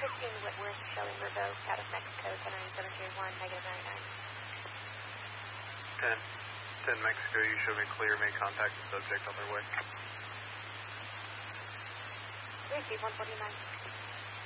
Christine Whitworth, showing revoked out of Mexico, 109731, negative 99. 10 Mexico, you show me clear, may contact the subject on their way. Receive 149.